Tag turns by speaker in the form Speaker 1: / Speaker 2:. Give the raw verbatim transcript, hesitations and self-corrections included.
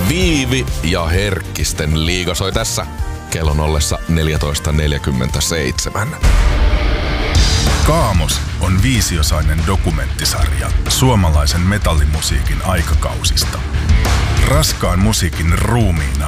Speaker 1: Viivi ja Herkkisten liiga soi tässä kellon ollessa neljätoista neljäkymmentäseitsemän.
Speaker 2: Kaamos on viisiosainen dokumenttisarja suomalaisen metallimusiikin aikakausista. Raskaan musiikin ruumiina